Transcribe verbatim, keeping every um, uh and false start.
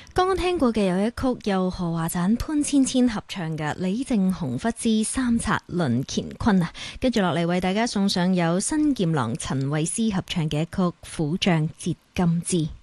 剛剛聽過嘅有一曲由何華盞、潘千千合唱嘅李靖洪忽之三策論乾坤啊，跟住落嚟為大家送上有新劍郎陳慧思合唱嘅一曲《虎將折金枝》。